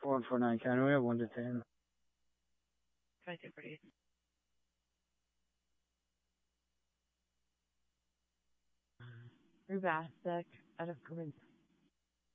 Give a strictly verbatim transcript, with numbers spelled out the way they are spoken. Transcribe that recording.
One for nine. Can we have one to ten? twenty-two forty-eight. Rubastic out of Corinth